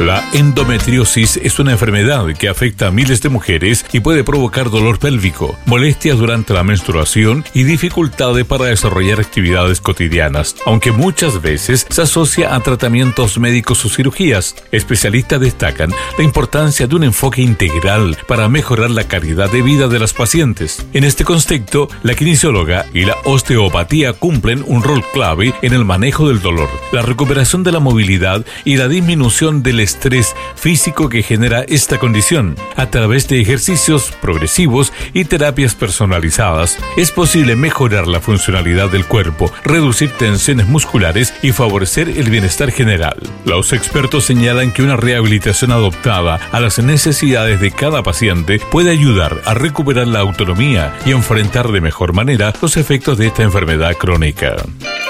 La endometriosis es una enfermedad que afecta a miles de mujeres y puede provocar dolor pélvico, molestias durante la menstruación y dificultades para desarrollar actividades cotidianas, aunque muchas veces se asocia a tratamientos médicos o cirugías. Especialistas destacan la importancia de un enfoque integral para mejorar la calidad de vida de las pacientes. En este contexto, la kinesióloga y la osteopatía cumplen un rol clave en el manejo del dolor, la recuperación de la movilidad y la disminución del estrés físico que genera esta condición. A través de ejercicios progresivos y terapias personalizadas, es posible mejorar la funcionalidad del cuerpo, reducir tensiones musculares y favorecer el bienestar general. Los expertos señalan que una rehabilitación adaptada a las necesidades de cada paciente puede ayudar a recuperar la autonomía y enfrentar de mejor manera los efectos de esta enfermedad crónica.